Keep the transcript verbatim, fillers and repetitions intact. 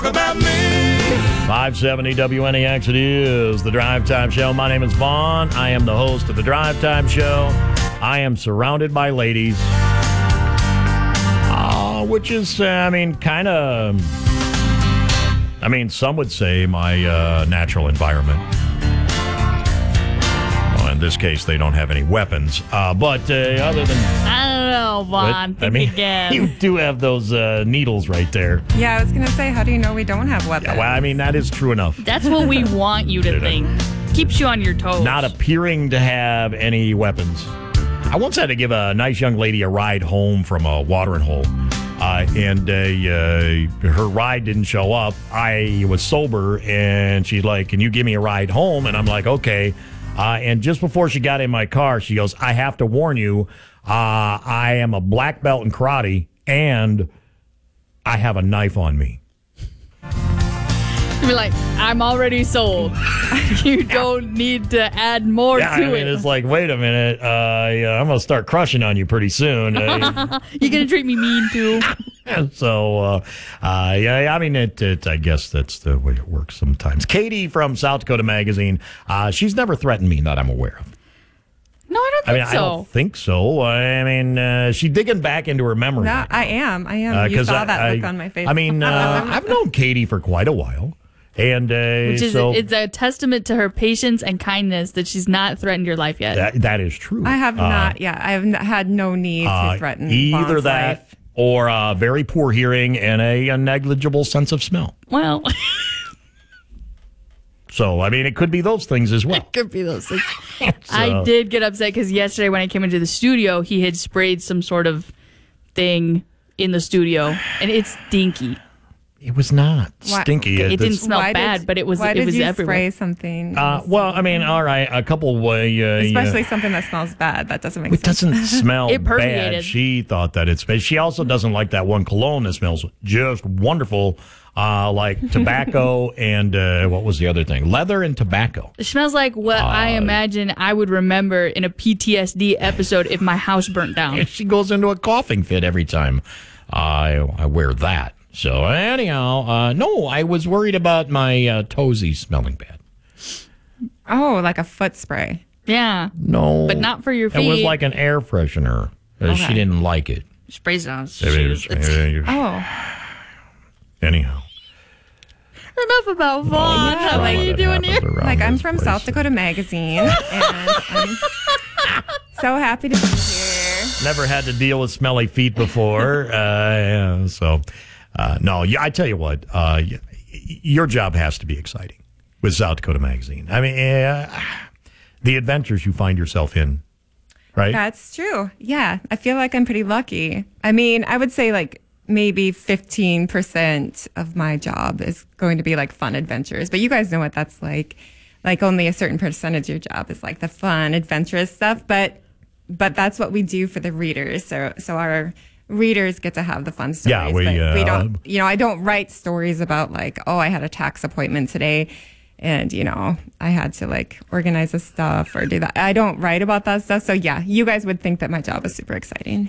about me. five seventy W N E X, it is the Drive Time Show. My name is Vaughn. I am the host of the Drive Time Show. I am surrounded by ladies, uh, which is, uh, I mean, kind of, I mean, some would say my uh, natural environment. Well, in this case, they don't have any weapons. Uh, but uh, other than... I don't know, Vaughn. I mean, again. you do have those uh, needles right there. Yeah, I was going to say, how do you know we don't have weapons? Yeah, well, I mean, that is true enough. That's what we want you to think. Keeps you on your toes. Not appearing to have any weapons. I once had to give a nice young lady a ride home from a watering hole, uh, and uh, uh, her ride didn't show up. I was sober, and she's like, "Can you give me a ride home?" And I'm like, "Okay." Uh, and just before she got in my car, she goes, "I have to warn you, uh, I am a black belt in karate, and I have a knife on me." You're like, I'm already sold. You don't need to add more Yeah, to I mean, it. it's like, wait a minute, uh, yeah, I'm going to start crushing on you pretty soon. Uh, You're going to treat me mean, too. so, uh, uh, yeah, I mean, it, it. I guess that's the way it works sometimes. Katie from South Dakota Magazine, uh, she's never threatened me that I'm aware of. No, I don't I think mean, so. I don't think so. I mean, uh, she's digging back into her memory. No, I am. I am. Uh, you 'cause saw I- that I- look on my face. I mean, uh, I've known Katie for quite a while. And uh, Which is so it's a testament to her patience and kindness that she's not threatened your life yet. that, that is true. I have Uh, not, yeah, I have n- had no need uh, to threaten either Vaughn's that life. or uh, very poor hearing and a, a negligible sense of smell. Well, So, I mean, it could be those things as well. could be those things. So- I did get upset because yesterday when I came into the studio, he had sprayed some sort of thing in the studio, and it's stinky. It was not Why- stinky. It didn't It's- smell Why bad, did, but it was why it did was you everywhere. spray something? Uh, well, I mean, all right, a couple way. Uh, Especially yeah. something that smells bad. That doesn't make It sense. doesn't smell It bad. permeated. She thought that it's. She also doesn't like that one cologne that smells just wonderful, uh, like tobacco and uh, what was the other thing? Leather and tobacco. It smells like what I Uh, imagine I would remember in a P T S D episode if my house burnt down. And she goes into a coughing fit every time I I wear that. So anyhow, uh, no, I was worried about my uh, toesies smelling bad. Oh, like a foot spray. Yeah, No, but not for your feet. It was like an air freshener. Uh, She Okay. didn't like it. sprays it on. Oh, Anyhow. Enough about Vaughn. How are you doing here? like I'm from South Dakota Magazine, and I'm so happy to be here. Never had to deal with smelly feet before. uh, yeah, so, uh, no, yeah, I tell you what, uh, y- your job has to be exciting with South Dakota Magazine. I mean, uh, the adventures you find yourself in, right? That's true. Yeah, I feel like I'm pretty lucky. I mean, I would say like maybe fifteen percent of my job is going to be like fun adventures, but you guys know what that's like. Like only a certain percentage of your job is like the fun, adventurous stuff, but but that's what we do for the readers. So so our readers get to have the fun stories. Yeah, we, but we uh, don't, you know, I don't write stories about like, oh, I had a tax appointment today and, you know, I had to like organize the stuff or do that. I don't write about that stuff. So yeah, you guys would think that my job is super exciting.